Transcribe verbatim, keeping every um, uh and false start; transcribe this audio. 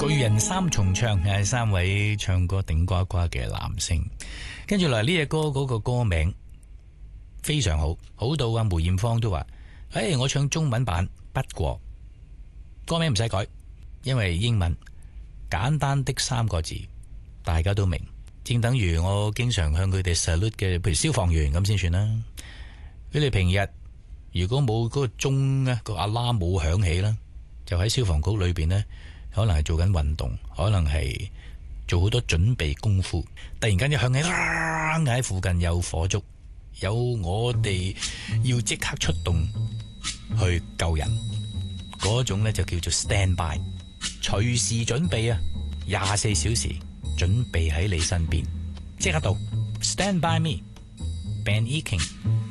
巨人三重唱係三位唱歌頂呱呱嘅男星，跟住嚟呢隻歌嗰個歌名非常好，好到啊梅艷芳都話：誒，我唱中文版，不過歌名唔使改，因為英文簡單的三個字大家都明，正等於我經常向佢哋 salute 嘅，譬如消防員咁先算啦。佢哋平日如果冇嗰個鐘咧，個 alarm 冇響起啦，就喺消防局裏邊呢，可能係做緊運動，可能係做好多準備功夫，突然間一響起，喺附近有火燭，有我哋要即刻出動去救人，嗰種呢就叫做 stand by， 隨時準備啊，廿四小時準備喺你身邊，即刻到 stand by me，Ben E King。